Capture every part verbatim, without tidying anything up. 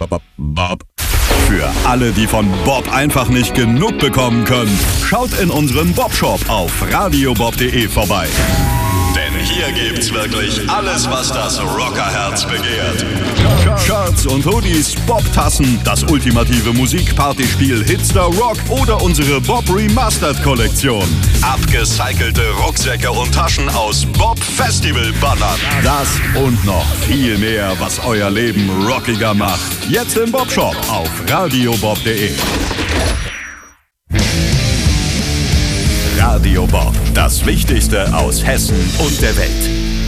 Bob, Bob. Für alle, die von Bob einfach nicht genug bekommen können, schaut in unserem Bob-Shop auf radiobob punkt de vorbei. Denn hier gibt's wirklich alles, was das Rockerherz begehrt. Shirts und Hoodies, Bob-Tassen, das ultimative Musikpartyspiel Hitster Rock oder unsere Bob Remastered-Kollektion. Abgecycelte Rucksäcke und Taschen aus Bob-Festival-Bannern. Das und noch viel mehr, was euer Leben rockiger macht. Jetzt im Bob-Shop auf radiobob punkt de. Radio Bob, das Wichtigste aus Hessen und der Welt.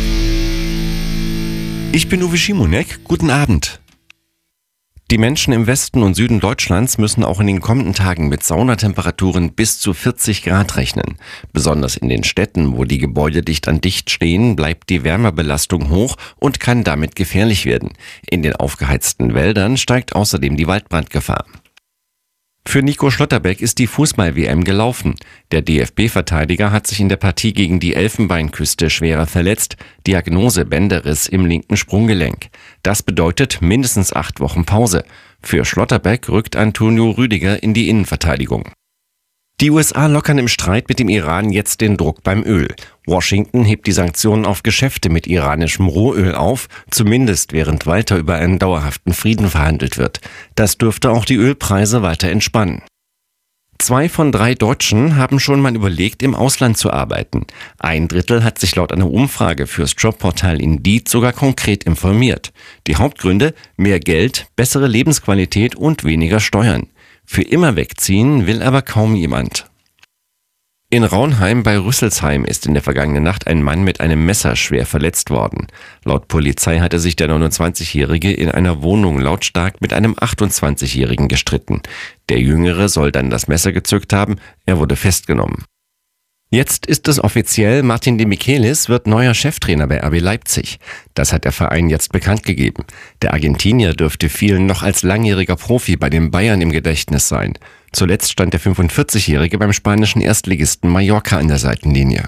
Ich bin Uwe Schimonek, guten Abend. Die Menschen im Westen und Süden Deutschlands müssen auch in den kommenden Tagen mit Saunatemperaturen bis zu vierzig Grad rechnen. Besonders in den Städten, wo die Gebäude dicht an dicht stehen, bleibt die Wärmebelastung hoch und kann damit gefährlich werden. In den aufgeheizten Wäldern steigt außerdem die Waldbrandgefahr. Für Nico Schlotterbeck ist die Fußball-W M gelaufen. Der D F B-Verteidiger hat sich in der Partie gegen die Elfenbeinküste schwerer verletzt. Diagnose Bänderriss im linken Sprunggelenk. Das bedeutet mindestens acht Wochen Pause. Für Schlotterbeck rückt Antonio Rüdiger in die Innenverteidigung. Die U S A lockern im Streit mit dem Iran jetzt den Druck beim Öl. Washington hebt die Sanktionen auf Geschäfte mit iranischem Rohöl auf, zumindest während weiter über einen dauerhaften Frieden verhandelt wird. Das dürfte auch die Ölpreise weiter entspannen. Zwei von drei Deutschen haben schon mal überlegt, im Ausland zu arbeiten. Ein Drittel hat sich laut einer Umfrage fürs Jobportal Indeed sogar konkret informiert. Die Hauptgründe: mehr Geld, bessere Lebensqualität und weniger Steuern. Für immer wegziehen will aber kaum jemand. In Raunheim bei Rüsselsheim ist in der vergangenen Nacht ein Mann mit einem Messer schwer verletzt worden. Laut Polizei hatte sich der neunundzwanzigjährige in einer Wohnung lautstark mit einem achtundzwanzigjährigen gestritten. Der Jüngere soll dann das Messer gezückt haben, er wurde festgenommen. Jetzt ist es offiziell, Martin de Michelis wird neuer Cheftrainer bei R B Leipzig. Das hat der Verein jetzt bekannt gegeben. Der Argentinier dürfte vielen noch als langjähriger Profi bei den Bayern im Gedächtnis sein. Zuletzt stand der fünfundvierzigjährige beim spanischen Erstligisten Mallorca an der Seitenlinie.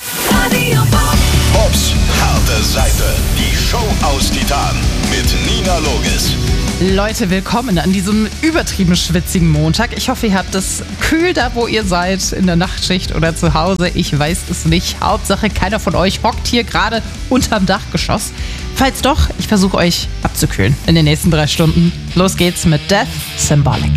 Bobs harte Seite. Die Show aus Titan mit Nina Logis. Leute, willkommen an diesem übertrieben schwitzigen Montag. Ich hoffe, ihr habt es kühl da, wo ihr seid, in der Nachtschicht oder zu Hause. Ich weiß es nicht. Hauptsache, keiner von euch hockt hier gerade unterm Dachgeschoss. Falls doch, ich versuche euch abzukühlen in den nächsten drei Stunden. Los geht's mit Death Symbolic.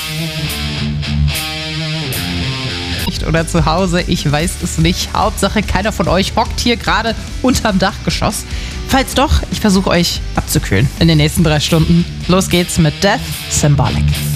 Oder zu Hause, ich weiß es nicht. Hauptsache, keiner von euch hockt hier gerade unterm Dachgeschoss. Falls doch, ich versuche euch abzukühlen in den nächsten drei Stunden. Los geht's mit Death Symbolic.